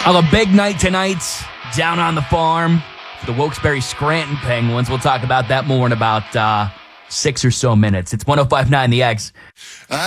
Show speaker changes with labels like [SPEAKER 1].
[SPEAKER 1] A big night tonight down on the farm for the Wilkes-Barre Scranton Penguins. We'll talk about that more in about 6 or so minutes. It's 105.9 The X.